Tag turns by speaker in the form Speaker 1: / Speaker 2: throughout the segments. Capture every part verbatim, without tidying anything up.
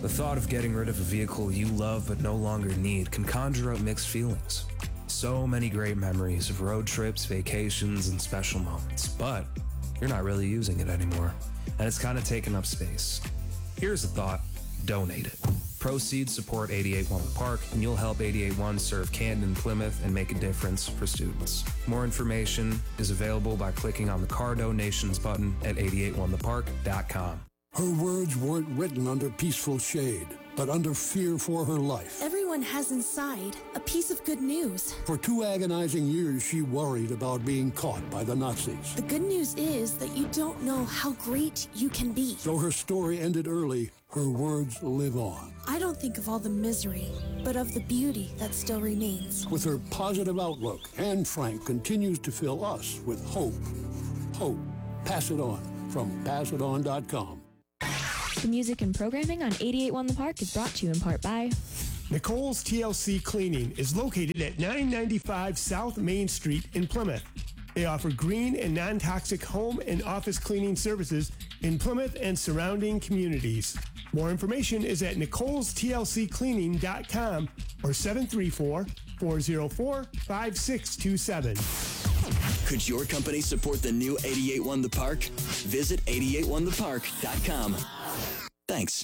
Speaker 1: The thought of getting rid of a vehicle you love but no longer need can conjure up mixed feelings. So many great memories of road trips, vacations, and special moments, but you're not really using it anymore, and it's kind of taking up space. Here's a thought: donate it. Proceeds support eighty-eight One The Park, and you'll help eighty-eight One serve Canton and Plymouth and make a difference for students. More information is available by clicking on the car donations button at eighty-eight one the park dot com.
Speaker 2: Her words weren't written under peaceful shade, but under fear for her life.
Speaker 3: Everyone has inside a piece of good news.
Speaker 2: For two agonizing years, she worried about being caught by the Nazis.
Speaker 3: The good news is that you don't know how great you can be.
Speaker 2: Though her story ended early, her words live on.
Speaker 3: I don't think of all the misery, but of the beauty that still remains.
Speaker 2: With her positive outlook, Anne Frank continues to fill us with hope. Hope. Pass it on from pass it on dot com.
Speaker 4: The music and programming on eighty-eight One The Park is brought to you in part by
Speaker 5: Nicole's T L C Cleaning is located at nine ninety-five South Main Street in Plymouth. They offer green and non-toxic home and office cleaning services in Plymouth and surrounding communities. More information is at nicoles t l c cleaning dot com or seven three four, four zero four, five six two seven.
Speaker 6: Could your company support the new eighty-eight One The Park? Visit eighty-eight one the park dot com. Thanks.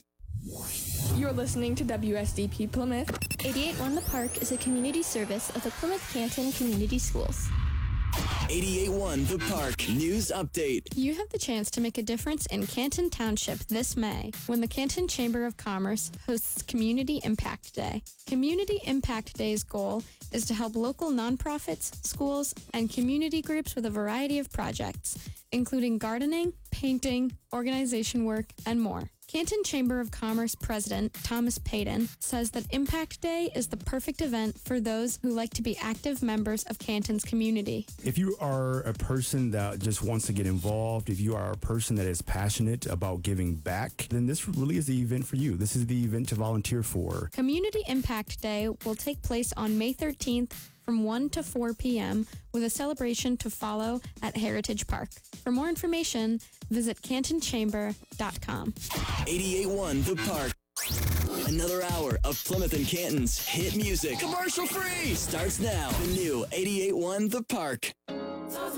Speaker 7: You're listening to W S D P Plymouth.
Speaker 4: eighty-eight One The Park is a community service of the Plymouth Canton Community Schools.
Speaker 6: eighty-eight One The Park News Update.
Speaker 7: You have the chance to make a difference in Canton Township this May when the Canton Chamber of Commerce hosts Community Impact Day. Community Impact Day's goal is to help local nonprofits, schools, and community groups with a variety of projects, including gardening, painting, organization work, and more. Canton Chamber of Commerce President Thomas Payton says that Impact Day is the perfect event for those who like to be active members of Canton's community.
Speaker 8: If you are a person that just wants to get involved, if you are a person that is passionate about giving back, then this really is the event for you. This is the event to volunteer for.
Speaker 7: Community Impact Day will take place on May thirteenth from one to four p.m. with a celebration to follow at Heritage Park. For more information, visit canton chamber dot com.
Speaker 6: eighty-eight One The Park. Another hour of Plymouth and Canton's hit music, commercial free, starts now. The new eighty-eight One The Park.